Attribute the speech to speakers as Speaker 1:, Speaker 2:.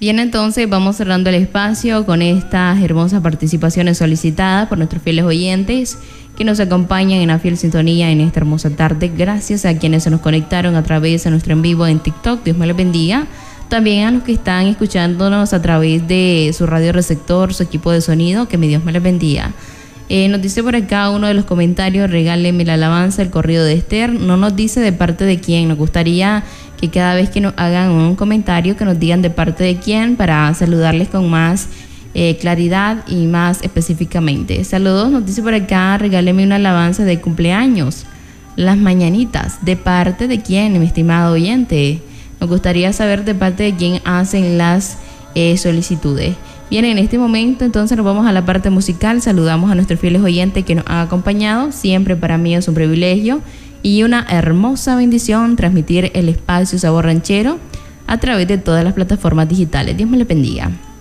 Speaker 1: Bien, entonces vamos cerrando el espacio con estas hermosas participaciones solicitadas por nuestros fieles oyentes que nos acompañan en la fiel sintonía en esta hermosa tarde. Gracias a quienes se nos conectaron a través de nuestro en vivo en TikTok. Dios me les bendiga. También a los que están escuchándonos a través de su radio receptor, su equipo de sonido, que mi Dios me les bendiga. Nos dice por acá uno de los comentarios: regáleme la alabanza, el corrido de Esther. No nos dice de parte de quién. Nos gustaría que cada vez que nos hagan un comentario, que nos digan de parte de quién, para saludarles con más claridad y más específicamente. Saludos, nos dice por acá: regáleme una alabanza de cumpleaños, las mañanitas. ¿De parte de quién, mi estimado oyente? Nos gustaría saber de parte de quién hacen las solicitudes. Bien, en este momento entonces nos vamos a la parte musical. Saludamos a nuestros fieles oyentes que nos han acompañado. Siempre para mí es un privilegio y una hermosa bendición transmitir el espacio Sabor Ranchero a través de todas las plataformas digitales. Dios me le bendiga.